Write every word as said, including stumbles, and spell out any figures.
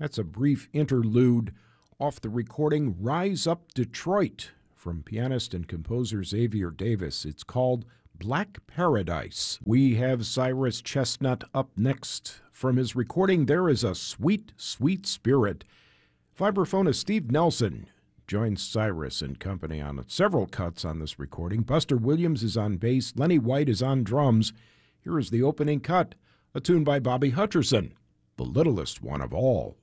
That's a brief interlude off the recording Rise Up Detroit from pianist and composer Xavier Davis. It's called Black Paradise. We have Cyrus Chestnut up next. From his recording, There Is a Sweet, Sweet Spirit. Vibraphonist Steve Nelson joins Cyrus and company on several cuts on this recording. Buster Williams is on bass. Lenny White is on drums. Here is the opening cut, a tune by Bobby Hutcherson, the littlest one of all.